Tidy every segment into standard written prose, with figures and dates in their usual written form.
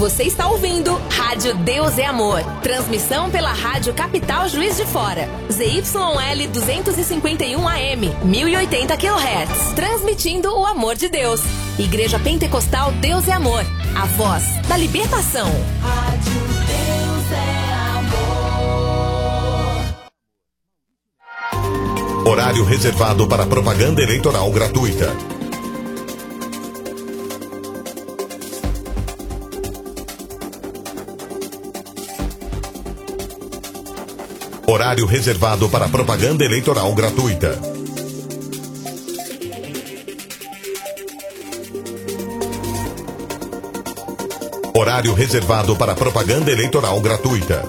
Você está ouvindo Rádio Deus é Amor. Transmissão pela Rádio Capital Juiz de Fora. ZYL 251 AM, 1080 kHz. Transmitindo o amor de Deus. Igreja Pentecostal Deus é Amor. A voz da libertação. Rádio Deus é Amor. Horário reservado para propaganda eleitoral gratuita. Horário reservado para propaganda eleitoral gratuita. Horário reservado para propaganda eleitoral gratuita.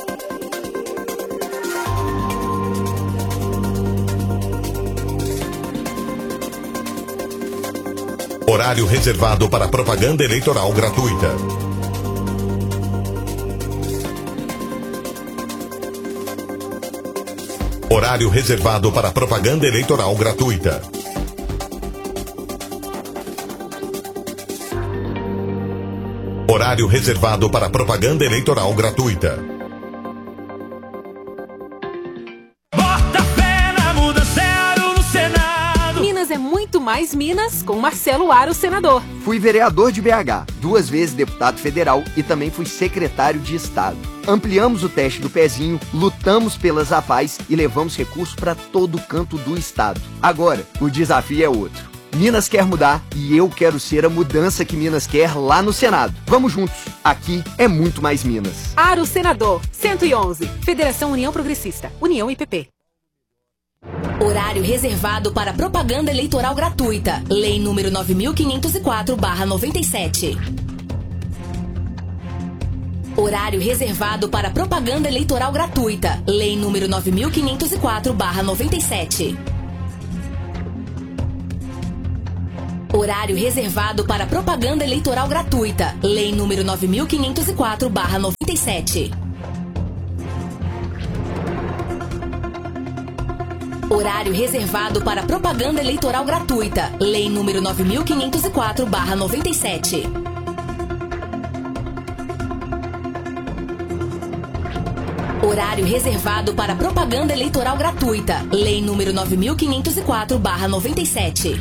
Horário reservado para propaganda eleitoral gratuita. Horário reservado para propaganda eleitoral gratuita. Horário reservado para propaganda eleitoral gratuita. Bota fé na mudança no Senado. Minas é muito mais Minas com Marcelo Aro, senador. Fui vereador de BH, 2 vezes deputado federal e também fui secretário de Estado. Ampliamos o teste do pezinho, lutamos pelas AFAES e levamos recursos para todo canto do estado. Agora, o desafio é outro. Minas quer mudar e eu quero ser a mudança que Minas quer lá no Senado. Vamos juntos, aqui é muito mais Minas. Aro, senador, 111, Federação União Progressista, União IPP. Horário reservado para propaganda eleitoral gratuita. Lei número 9504/97. Horário reservado para propaganda eleitoral gratuita. Lei número 9504/97. Horário reservado para propaganda eleitoral gratuita. Lei número 9504/97. Horário reservado para propaganda eleitoral gratuita. Lei número 9504/97. Horário reservado para propaganda eleitoral gratuita. Lei número 9504/97.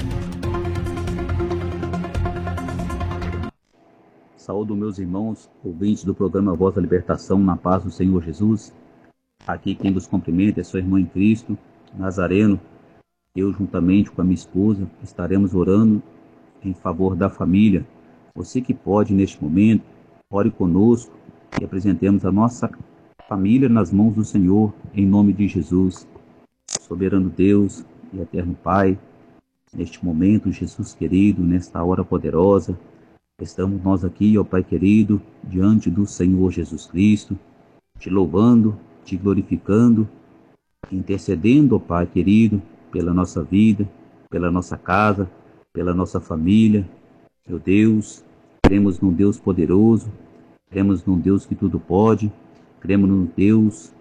Saúdo meus irmãos, ouvintes do programa Voz da Libertação, na paz do Senhor Jesus. Aqui quem vos cumprimenta é sua irmã em Cristo, Nazareno. Eu, juntamente com a minha esposa, estaremos orando em favor da família. Você que pode, neste momento, ore conosco e apresentemos a nossa família nas mãos do Senhor, em nome de Jesus. Soberano Deus e eterno Pai, neste momento, Jesus querido, nesta hora poderosa, estamos nós aqui, ó Pai querido, diante do Senhor Jesus Cristo, te louvando, te glorificando, intercedendo, ó Pai querido, pela nossa vida, pela nossa casa, pela nossa família. Meu Deus, cremos num Deus poderoso, cremos num Deus que tudo pode, cremos num Deus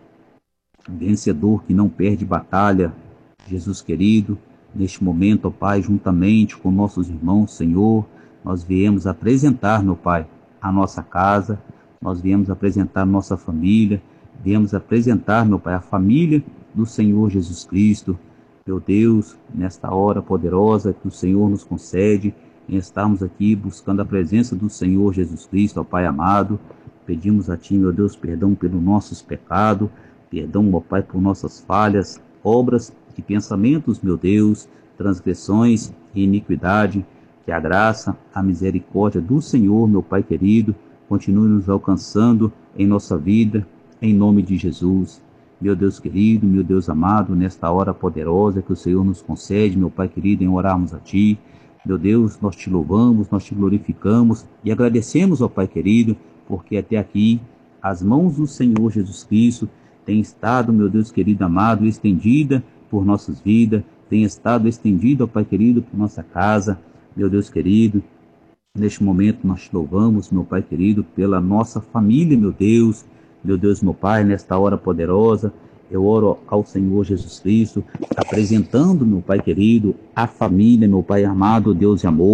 vencedor que não perde batalha. Jesus querido, neste momento, ó Pai, juntamente com nossos irmãos, Senhor, nós viemos apresentar, meu Pai, a nossa casa, nós viemos apresentar nossa família, viemos apresentar, meu Pai, a família do Senhor Jesus Cristo. Meu Deus, nesta hora poderosa que o Senhor nos concede, em estarmos aqui buscando a presença do Senhor Jesus Cristo, ó Pai amado, pedimos a Ti, meu Deus, perdão pelos nossos pecados, perdão, ó Pai, por nossas falhas, obras e pensamentos, meu Deus, transgressões e iniquidade. Que a graça, a misericórdia do Senhor, meu Pai querido, continue nos alcançando em nossa vida, em nome de Jesus. Meu Deus querido, meu Deus amado, nesta hora poderosa que o Senhor nos concede, meu Pai querido, em orarmos a Ti. Meu Deus, nós Te louvamos, nós Te glorificamos e agradecemos, ó Pai querido, porque até aqui as mãos do Senhor Jesus Cristo têm estado, meu Deus querido amado, estendida por nossas vidas, tem estado estendida, ó Pai querido, por nossa casa. Meu Deus querido, neste momento nós Te louvamos, meu Pai querido, pela nossa família, meu Deus, meu Pai, nesta hora poderosa, eu oro ao Senhor Jesus Cristo, apresentando, meu Pai querido, a família, meu Pai amado, Deus de amor,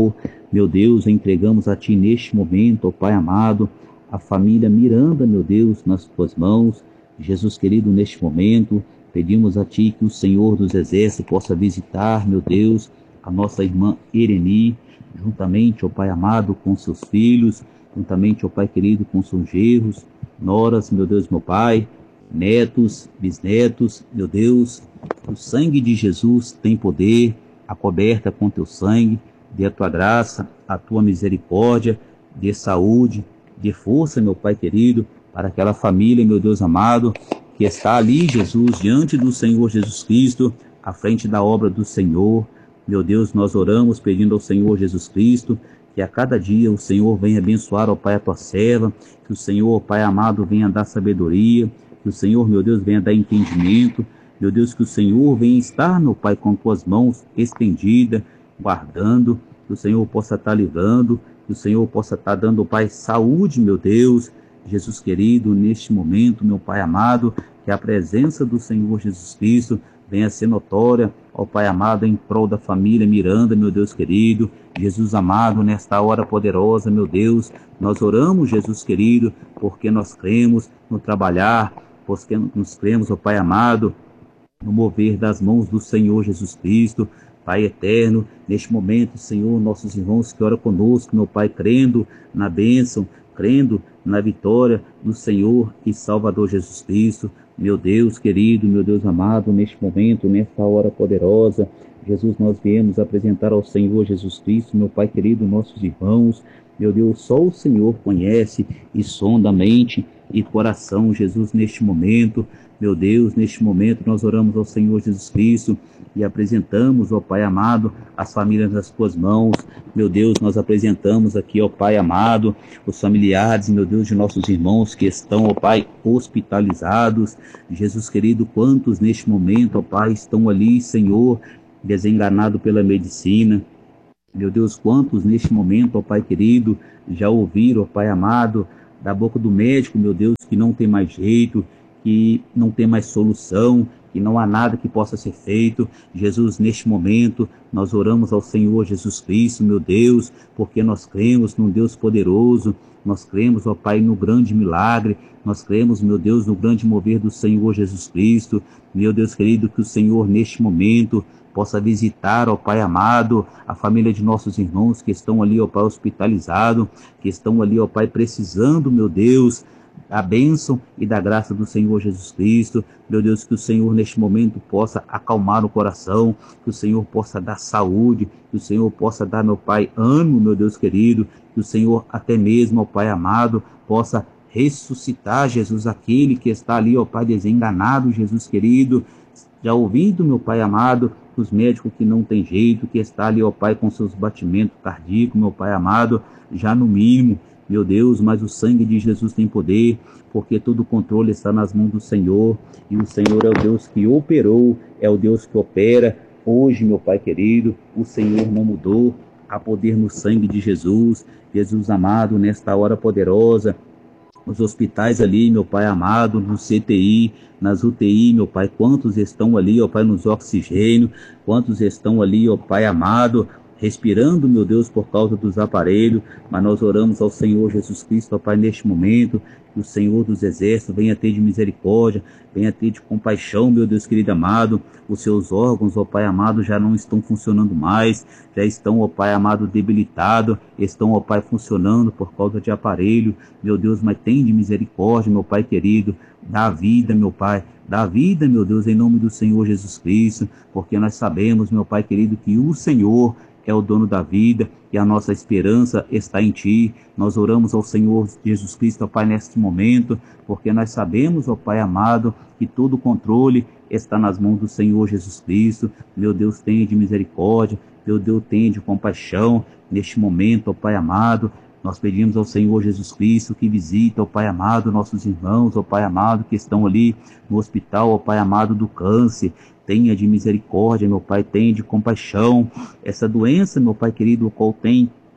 meu Deus, entregamos a Ti neste momento, ó Pai amado, a família Miranda, meu Deus, nas Tuas mãos. Jesus querido, neste momento, pedimos a Ti que o Senhor dos Exércitos possa visitar, meu Deus, a nossa irmã Ereni, juntamente, ó Pai amado, com seus filhos, juntamente, ó Pai querido, com seus genros, noras, meu Deus, meu Pai, netos, bisnetos, meu Deus, o sangue de Jesus tem poder, acoberta com Teu sangue, dê a Tua graça, a Tua misericórdia, dê saúde, dê força, meu Pai querido, para aquela família, meu Deus amado, que está ali, Jesus, diante do Senhor Jesus Cristo, à frente da obra do Senhor. Meu Deus, nós oramos pedindo ao Senhor Jesus Cristo que a cada dia o Senhor venha abençoar, ó Pai, a Tua serva, que o Senhor, ó Pai amado, venha dar sabedoria, que o Senhor, meu Deus, venha dar entendimento, meu Deus, que o Senhor venha estar, meu Pai, com Tuas mãos estendidas, guardando, que o Senhor possa estar livrando, que o Senhor possa estar dando, ó Pai, saúde, meu Deus, Jesus querido, neste momento, meu Pai amado, que a presença do Senhor Jesus Cristo venha ser notória, ó Pai amado, em prol da família Miranda, meu Deus querido, Jesus amado, nesta hora poderosa, meu Deus, nós oramos, Jesus querido, porque nós cremos no trabalhar, porque nós cremos, ó Pai amado, no mover das mãos do Senhor Jesus Cristo, Pai eterno, neste momento, Senhor, nossos irmãos que oram conosco, meu Pai, crendo na bênção, crendo na vitória do Senhor e Salvador Jesus Cristo, meu Deus querido, meu Deus amado, neste momento, nesta hora poderosa, Jesus, nós viemos apresentar ao Senhor Jesus Cristo, meu Pai querido, nossos irmãos, meu Deus, só o Senhor conhece e sonda a mente e coração, Jesus, neste momento, meu Deus, neste momento nós oramos ao Senhor Jesus Cristo e apresentamos, ó Pai amado, as famílias nas Tuas mãos. Meu Deus, nós apresentamos aqui, ó Pai amado, os familiares, meu Deus, de nossos irmãos que estão, ó Pai, hospitalizados. Jesus querido, quantos neste momento, ó Pai, estão ali, Senhor, desenganados pela medicina. Meu Deus, quantos neste momento, ó Pai querido, já ouviram, ó Pai amado, da boca do médico, meu Deus, que não tem mais jeito, que não tem mais solução, que não há nada que possa ser feito. Jesus, neste momento, nós oramos ao Senhor Jesus Cristo, meu Deus, porque nós cremos num Deus poderoso, nós cremos, ó Pai, no grande milagre, nós cremos, meu Deus, no grande mover do Senhor Jesus Cristo. Meu Deus querido, que o Senhor, neste momento, possa visitar, ó Pai amado, a família de nossos irmãos que estão ali, ó Pai, hospitalizados, que estão ali, ó Pai, precisando, meu Deus, da bênção e da graça do Senhor Jesus Cristo. Meu Deus, que o Senhor neste momento possa acalmar o coração, que o Senhor possa dar saúde, que o Senhor possa dar, meu Pai, ânimo, meu Deus querido, que o Senhor até mesmo, ó Pai amado, possa ressuscitar, Jesus, aquele que está ali, ó Pai, desenganado, Jesus querido, já ouvindo, meu Pai amado, os médicos que não tem jeito, que está ali, ó Pai, com seus batimentos cardíacos, meu Pai amado, já no mínimo. Meu Deus, mas o sangue de Jesus tem poder, porque todo o controle está nas mãos do Senhor, e o Senhor é o Deus que operou, é o Deus que opera. Hoje, meu Pai querido, o Senhor não mudou, há poder no sangue de Jesus. Jesus amado, nesta hora poderosa, os hospitais ali, meu Pai amado, no CTI, nas UTI, meu Pai, quantos estão ali, ó Pai, nos oxigênio, quantos estão ali, ó Pai amado, respirando, meu Deus, por causa dos aparelhos, mas nós oramos ao Senhor Jesus Cristo, ó Pai, neste momento, que o Senhor dos Exércitos venha ter de misericórdia, venha ter de compaixão, meu Deus querido amado, os seus órgãos, ó Pai amado, já não estão funcionando mais, já estão, ó Pai amado, debilitados, estão, ó Pai, funcionando por causa de aparelho, meu Deus, mas tem de misericórdia, meu Pai querido, dá vida, meu Pai, dá vida, meu Deus, em nome do Senhor Jesus Cristo, porque nós sabemos, meu Pai querido, que o Senhor é o dono da vida e a nossa esperança está em Ti. Nós oramos ao Senhor Jesus Cristo, ó Pai, neste momento, porque nós sabemos, ó Pai amado, que todo o controle está nas mãos do Senhor Jesus Cristo. Meu Deus, tenha de misericórdia, meu Deus, tenha de compaixão neste momento, ó Pai amado. Nós pedimos ao Senhor Jesus Cristo que visita, ó Pai amado, nossos irmãos, ó Pai amado, que estão ali no hospital, ó Pai amado, do câncer. Tenha de misericórdia, meu Pai, tenha de compaixão. Essa doença, meu Pai querido, o qual tem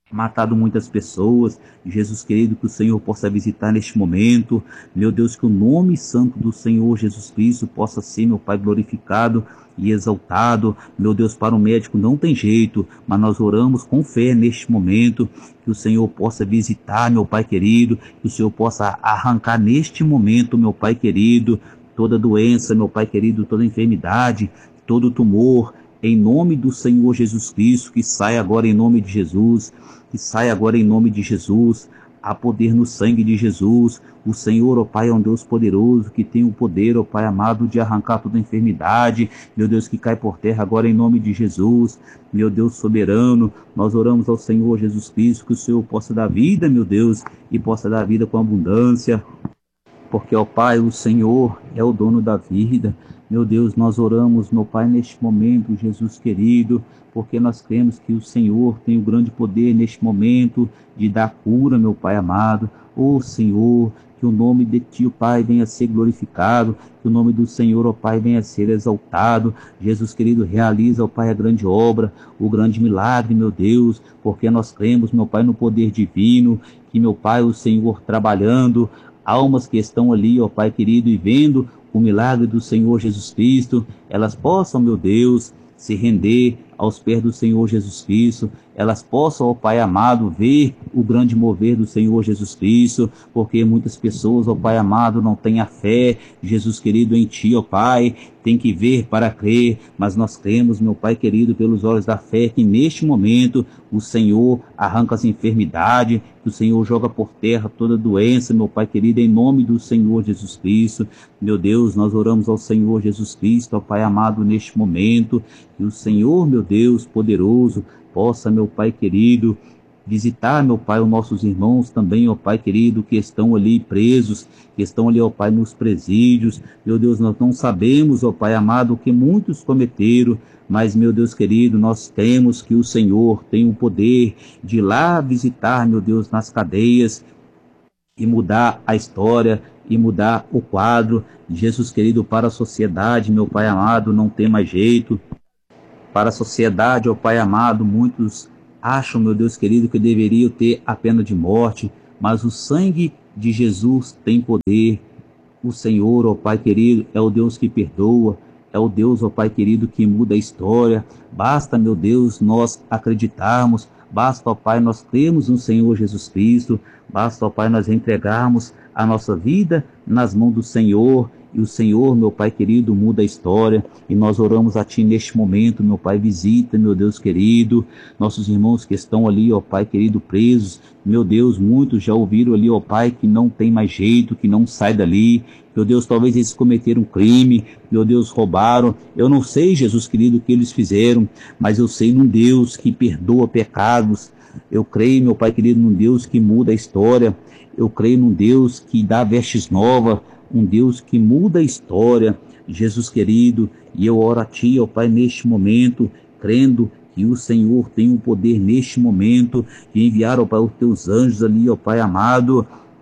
matado muitas pessoas. Jesus querido, que o Senhor possa visitar neste momento, meu Deus, que o nome santo do Senhor Jesus Cristo possa ser, meu Pai, glorificado e exaltado. Meu Deus, para o médico não tem jeito, mas nós oramos com fé neste momento, que o Senhor possa visitar, meu Pai querido, que o Senhor possa arrancar neste momento, meu Pai querido, toda doença, meu Pai querido, toda enfermidade, todo tumor, em nome do Senhor Jesus Cristo, que saia agora em nome de Jesus, que saia agora em nome de Jesus. Há poder no sangue de Jesus. O Senhor, ó Pai, é um Deus poderoso, que tem o poder, ó Pai amado, de arrancar toda enfermidade, meu Deus, que cai por terra agora em nome de Jesus. Meu Deus soberano, nós oramos ao Senhor Jesus Cristo, que o Senhor possa dar vida, meu Deus, e possa dar vida com abundância, porque, ó Pai, o Senhor é o dono da vida. Meu Deus, nós oramos, meu Pai, neste momento, Jesus querido, porque nós cremos que o Senhor tem o grande poder neste momento de dar cura, meu Pai amado. Ó Senhor, que o nome de Ti, ó Pai, venha a ser glorificado, que o nome do Senhor, ó Pai, venha a ser exaltado. Jesus querido, realiza, ó Pai, a grande obra, o grande milagre, meu Deus, porque nós cremos, meu Pai, no poder divino, que, meu Pai, o Senhor trabalhando, almas que estão ali, ó Pai querido, e vendo o milagre do Senhor Jesus Cristo, elas possam, meu Deus, se render aos pés do Senhor Jesus Cristo, elas possam, ó Pai amado, ver o grande mover do Senhor Jesus Cristo, porque muitas pessoas, ó Pai amado, não têm a fé, Jesus querido, em Ti, ó Pai, tem que ver para crer, mas nós cremos, meu Pai querido, pelos olhos da fé, que neste momento o Senhor arranca as enfermidades, que o Senhor joga por terra toda doença, meu Pai querido, em nome do Senhor Jesus Cristo. Meu Deus, nós oramos ao Senhor Jesus Cristo, ó Pai amado, neste momento, que o Senhor, meu Deus poderoso, possa, meu Pai querido, visitar, meu Pai, os nossos irmãos também, ó Pai querido, que estão ali presos, que estão ali, ó Pai, nos presídios. Meu Deus, nós não sabemos, ó Pai amado, o que muitos cometeram, mas, meu Deus querido, nós temos que o Senhor tem o poder de ir lá visitar, meu Deus, nas cadeias e mudar a história, e mudar o quadro. Jesus querido, para a sociedade, meu Pai amado, não tem mais jeito. Para a sociedade, ó Pai amado, muitos acham, meu Deus querido, que deveriam ter a pena de morte, mas o sangue de Jesus tem poder. O Senhor, ó Pai querido, é o Deus que perdoa, é o Deus, ó Pai querido, que muda a história. Basta, meu Deus, nós acreditarmos, basta, ó Pai, nós cremos no Senhor Jesus Cristo, basta, ó Pai, nós entregarmos a nossa vida nas mãos do Senhor, e o Senhor, meu Pai querido, muda a história. E nós oramos a Ti neste momento, meu Pai, visita, meu Deus querido, nossos irmãos que estão ali, ó Pai querido, presos. Meu Deus, muitos já ouviram ali, ó Pai, que não tem mais jeito, que não sai dali. Meu Deus, talvez eles cometeram um crime, meu Deus, roubaram. Eu não sei, Jesus querido, o que eles fizeram, mas eu sei num Deus que perdoa pecados. Eu creio, meu Pai querido, num Deus que muda a história. Eu creio num Deus que dá vestes novas, um Deus que muda a história, Jesus querido. E eu oro a Ti, ó Pai, neste momento, crendo que o Senhor tem o poder neste momento de enviar, ó Pai, os Teus anjos ali, ó Pai amado,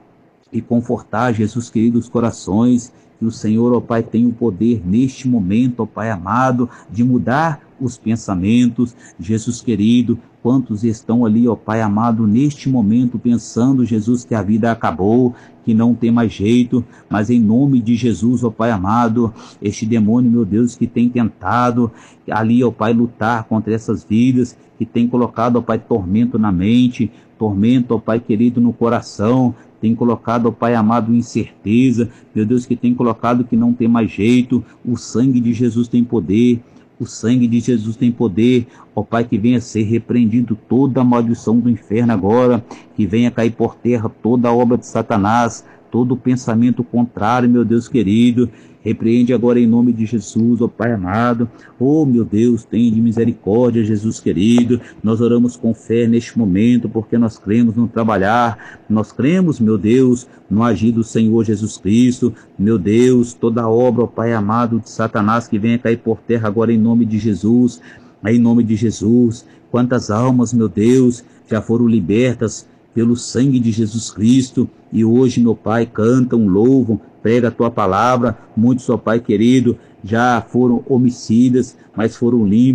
e confortar, Jesus querido, os corações. Que o Senhor, ó Pai, tem o poder neste momento, ó Pai amado, de mudar os pensamentos. Jesus querido, quantos estão ali, ó Pai amado, neste momento pensando, Jesus, que a vida acabou, que não tem mais jeito, mas em nome de Jesus, ó Pai amado, este demônio, meu Deus, que tem tentado ali, ó Pai, lutar contra essas vidas, que tem colocado, ó Pai, tormento na mente, tormento, ó Pai querido, no coração, tem colocado, ó Pai amado, incerteza, meu Deus, que tem colocado que não tem mais jeito. O sangue de Jesus tem poder, o sangue de Jesus tem poder, ó Pai, que venha ser repreendido toda a maldição do inferno agora, que venha cair por terra toda a obra de Satanás, todo o pensamento contrário, meu Deus querido. Repreende agora em nome de Jesus, ó Pai amado. Oh, meu Deus, tenha de misericórdia, Jesus querido. Nós oramos com fé neste momento, porque nós cremos no trabalhar, nós cremos, meu Deus, no agir do Senhor Jesus Cristo. Meu Deus, toda obra, ó Pai amado, de Satanás, que venha cair por terra agora em nome de Jesus. Em nome de Jesus, quantas almas, meu Deus, já foram libertas pelo sangue de Jesus Cristo, e hoje, meu Pai, cantam, louvam, prega a Tua palavra. Muitos, ó Pai querido, já foram homicidas, mas foram limpos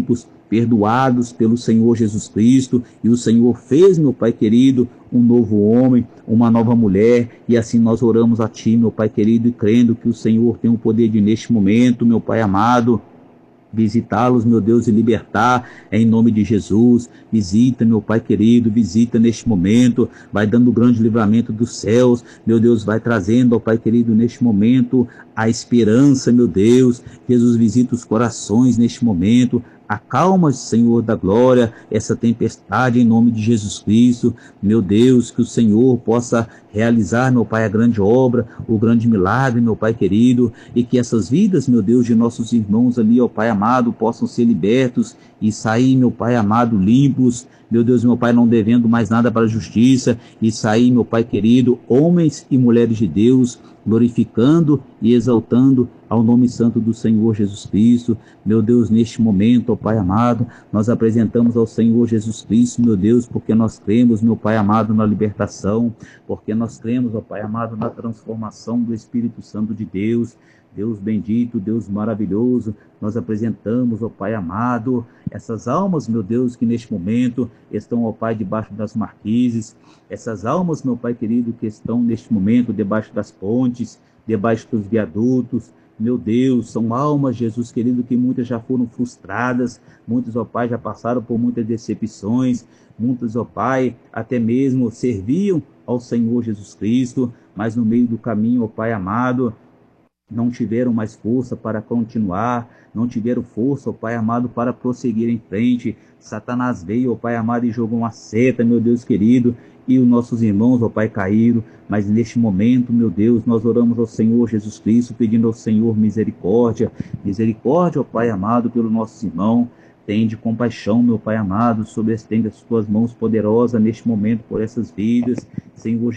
perdoados pelo Senhor Jesus Cristo, e o Senhor fez, meu Pai querido, um novo homem, uma nova mulher, e assim nós oramos a Ti, meu Pai querido, e crendo que o Senhor tem o poder de, neste momento, meu Pai amado, visitá-los, meu Deus, e libertar em nome de Jesus. Visita, meu Pai querido, visita neste momento, vai dando grande livramento dos céus, meu Deus, vai trazendo, ó Pai querido, neste momento, a esperança, meu Deus. Jesus, visita os corações neste momento, acalma, Senhor da glória, essa tempestade em nome de Jesus Cristo. Meu Deus, que o Senhor possa realizar, meu Pai, a grande obra, o grande milagre, meu Pai querido, e que essas vidas, meu Deus, de nossos irmãos ali, ó Pai amado, possam ser libertos e sair, meu Pai amado, limpos, meu Deus, meu Pai, não devendo mais nada para a justiça, e sair, meu Pai querido, homens e mulheres de Deus, glorificando e exaltando ao nome santo do Senhor Jesus Cristo. Meu Deus, neste momento, ó Pai amado, nós apresentamos ao Senhor Jesus Cristo, meu Deus, porque nós cremos, meu Pai amado, na libertação, porque nós cremos, ó Pai amado, na transformação do Espírito Santo de Deus. Deus bendito, Deus maravilhoso, nós apresentamos, ó Pai amado, essas almas, meu Deus, que neste momento estão, ó Pai, debaixo das marquises, essas almas, meu Pai querido, que estão neste momento debaixo das pontes, debaixo dos viadutos. Meu Deus, são almas, Jesus querido, que muitas já foram frustradas, muitos, ó Pai, já passaram por muitas decepções, muitos, ó Pai, até mesmo serviam ao Senhor Jesus Cristo, mas no meio do caminho, ó Pai amado, não tiveram mais força para continuar, não tiveram força, ó Pai amado, para prosseguir em frente. Satanás veio, ó Pai amado, e jogou uma seta, meu Deus querido, e os nossos irmãos, ó Pai, caíram. Mas neste momento, meu Deus, nós oramos ao Senhor Jesus Cristo, pedindo ao Senhor misericórdia. Misericórdia, ó Pai amado, pelo nosso irmão. Tende compaixão, meu Pai amado, estende as tuas mãos poderosas neste momento por essas vidas. Senhor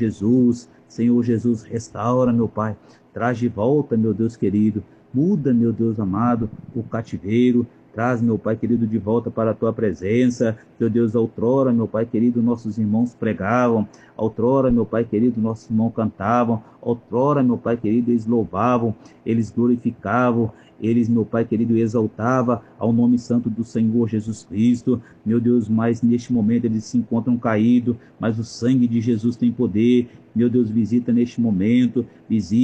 Jesus, restaura, meu Pai. Traz de volta, meu Deus querido, muda, meu Deus amado, o cativeiro, traz, meu Pai querido, de volta para a Tua presença. Meu Deus, outrora, meu Pai querido, nossos irmãos pregavam, outrora, meu Pai querido, nossos irmãos cantavam, outrora, meu Pai querido, eles louvavam, eles glorificavam, eles, meu Pai querido, exaltavam ao nome santo do Senhor Jesus Cristo. Meu Deus, mas neste momento eles se encontram caídos, mas o sangue de Jesus tem poder. Meu Deus, visita neste momento, visita.